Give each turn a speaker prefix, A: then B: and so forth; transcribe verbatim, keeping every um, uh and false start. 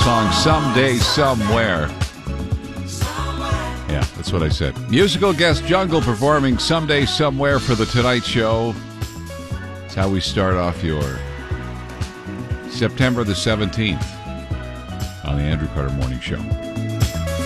A: song Someday Somewhere. Yeah, that's what I said. Musical guest Jungle performing Someday Somewhere for The Tonight Show. That's how we start off your September the seventeenth on the Andrew Carter Morning Show.